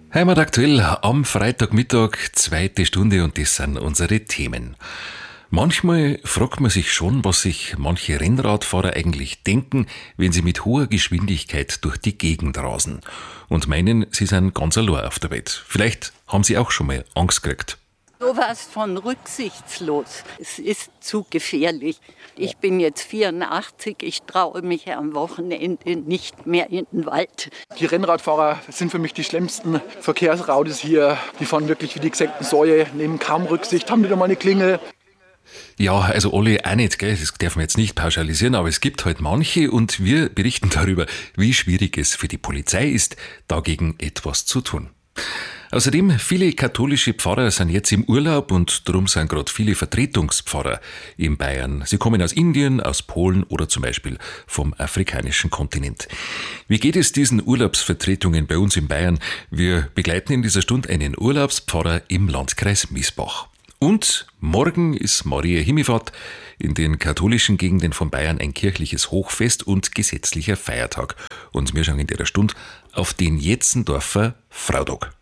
Heimat aktuell am Freitagmittag, zweite Stunde und das sind unsere Themen. Manchmal fragt man sich schon, was sich manche Rennradfahrer eigentlich denken, wenn sie mit hoher Geschwindigkeit durch die Gegend rasen und meinen, sie sind ganz allein auf der Welt. Vielleicht haben sie auch schon mal Angst gekriegt. Sowas von rücksichtslos. Es ist zu gefährlich. Ich bin jetzt 84, ich traue mich am Wochenende nicht mehr in den Wald. Die Rennradfahrer sind für mich die schlimmsten Verkehrsraudes hier. Die fahren wirklich wie die gesenkten Säue, nehmen kaum Rücksicht, haben wieder mal eine Klingel. Ja, also alle auch nicht, gell? Das darf man jetzt nicht pauschalisieren, aber es gibt halt manche und wir berichten darüber, wie schwierig es für die Polizei ist, dagegen etwas zu tun. Außerdem, viele katholische Pfarrer sind jetzt im Urlaub und darum sind gerade viele Vertretungspfarrer in Bayern. Sie kommen aus Indien, aus Polen oder zum Beispiel vom afrikanischen Kontinent. Wie geht es diesen Urlaubsvertretungen bei uns in Bayern? Wir begleiten in dieser Stunde einen Urlaubspfarrer im Landkreis Miesbach. Und morgen ist Maria Himmelfahrt, in den katholischen Gegenden von Bayern ein kirchliches Hochfest und gesetzlicher Feiertag. Und wir schauen in der Stunde auf den Jetzendorfer Frautag.